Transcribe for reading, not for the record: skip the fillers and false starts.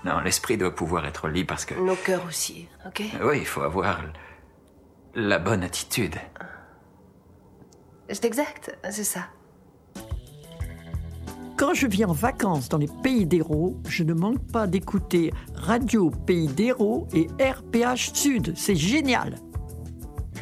Non, l'esprit doit pouvoir être libre parce que... Nos cœurs aussi, ok? Oui, il faut avoir la bonne attitude. C'est exact, c'est ça. Quand je viens en vacances dans les Pays d'Hérault, je ne manque pas d'écouter Radio Pays d'Hérault et RPH Sud. C'est génial!